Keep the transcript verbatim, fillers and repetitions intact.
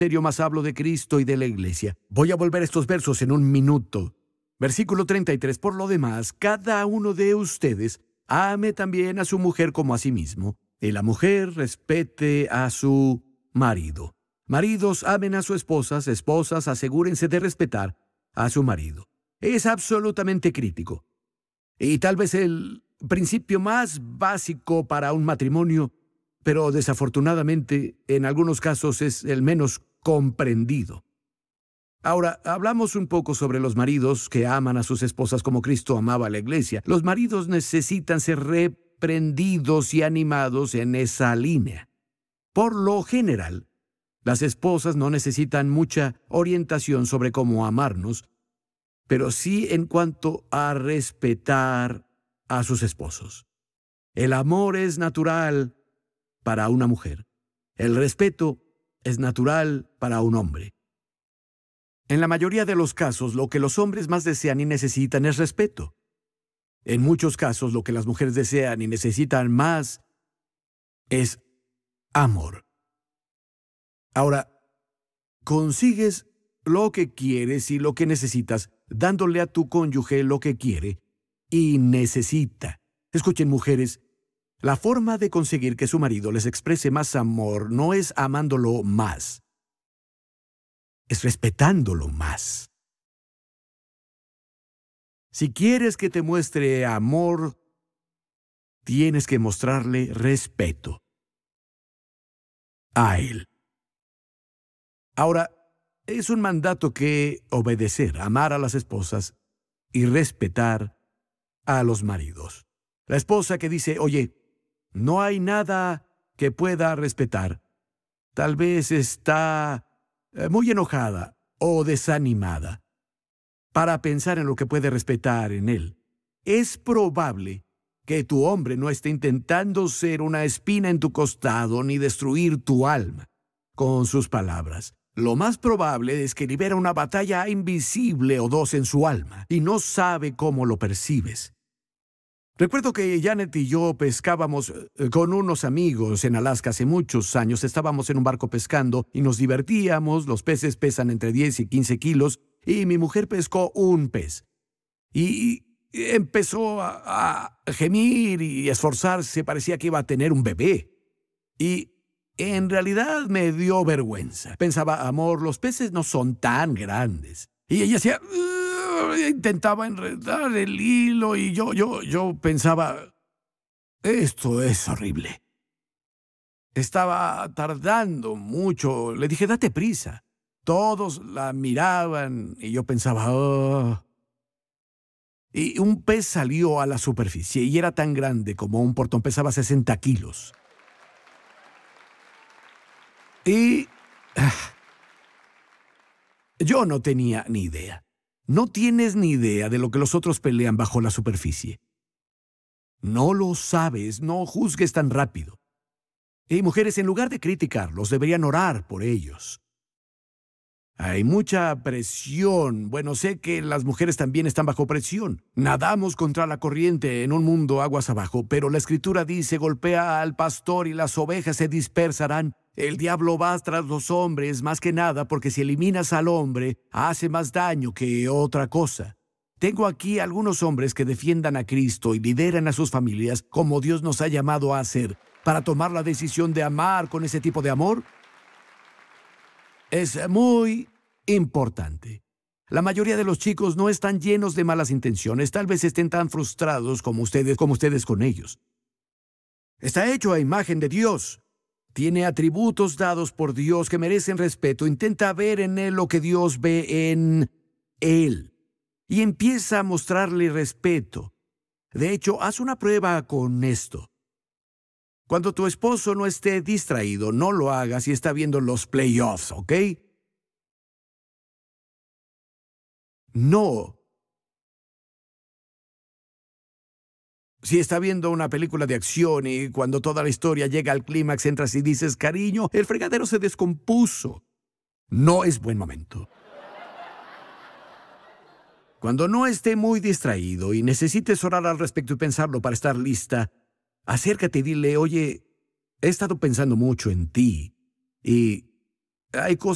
serio, más hablo de Cristo y de la iglesia. Voy a volver a estos versos en un minuto. Versículo treinta y tres. Por lo demás, cada uno de ustedes ame también a su mujer como a sí mismo, y la mujer respete a su marido. Maridos, amen a sus esposas, esposas, asegúrense de respetar a su marido. Es absolutamente crítico. Y tal vez el principio más básico para un matrimonio, pero desafortunadamente en algunos casos es el menos comprendido. Ahora, hablamos un poco sobre los maridos que aman a sus esposas como Cristo amaba a la iglesia. Los maridos necesitan ser reprendidos y animados en esa línea. Por lo general, las esposas no necesitan mucha orientación sobre cómo amarnos, pero sí en cuanto a respetar a sus esposos. El amor es natural para una mujer. El respeto es natural para un hombre. En la mayoría de los casos, lo que los hombres más desean y necesitan es respeto. En muchos casos, lo que las mujeres desean y necesitan más es amor. Ahora, consigues lo que quieres y lo que necesitas, dándole a tu cónyuge lo que quiere y necesita. Escuchen, mujeres, la forma de conseguir que su marido les exprese más amor no es amándolo más, es respetándolo más. Si quieres que te muestre amor, tienes que mostrarle respeto a él. Ahora, es un mandato que obedecer, amar a las esposas y respetar a los maridos. La esposa que dice, oye, no hay nada que pueda respetar, tal vez está eh, muy enojada o desanimada para pensar en lo que puede respetar en él. Es probable que tu hombre no esté intentando ser una espina en tu costado ni destruir tu alma con sus palabras. Lo más probable es que libera una batalla invisible o dos en su alma y no sabe cómo lo percibes. Recuerdo que Janet y yo pescábamos con unos amigos en Alaska hace muchos años. Estábamos en un barco pescando y nos divertíamos. Los peces pesan entre diez y quince kilos y mi mujer pescó un pez. Y empezó a, a gemir y esforzarse. Parecía que iba a tener un bebé. Y en realidad me dio vergüenza. Pensaba, amor, los peces no son tan grandes. Y ella hacía... intentaba enredar el hilo y yo, yo, yo pensaba, esto es horrible. Estaba tardando mucho. Le dije, date prisa. Todos la miraban y yo pensaba, oh. Y un pez salió a la superficie y era tan grande como un portón, pesaba sesenta kilos. Y ah, yo no tenía ni idea. No tienes ni idea de lo que los otros pelean bajo la superficie. No lo sabes, no juzgues tan rápido. Y mujeres, en lugar de criticarlos, deberían orar por ellos. Hay mucha presión. Bueno, sé que las mujeres también están bajo presión. Nadamos contra la corriente en un mundo aguas abajo, pero la Escritura dice, golpea al pastor y las ovejas se dispersarán. El diablo va tras los hombres más que nada porque si eliminas al hombre, hace más daño que otra cosa. Tengo aquí algunos hombres que defiendan a Cristo y lideran a sus familias como Dios nos ha llamado a hacer. Para tomar la decisión de amar con ese tipo de amor, es muy importante. La mayoría de los chicos no están llenos de malas intenciones. Tal vez estén tan frustrados como ustedes, como ustedes con ellos. Está hecho a imagen de Dios. Tiene atributos dados por Dios que merecen respeto. Intenta ver en él lo que Dios ve en él. Y empieza a mostrarle respeto. De hecho, haz una prueba con esto. Cuando tu esposo no esté distraído, no lo hagas si está viendo los playoffs, ¿ok? No. Si está viendo una película de acción y cuando toda la historia llega al clímax entras y dices, cariño, el fregadero se descompuso. No es buen momento. Cuando no esté muy distraído y necesites orar al respecto y pensarlo para estar lista, acércate y dile, oye, he estado pensando mucho en ti y hay cosas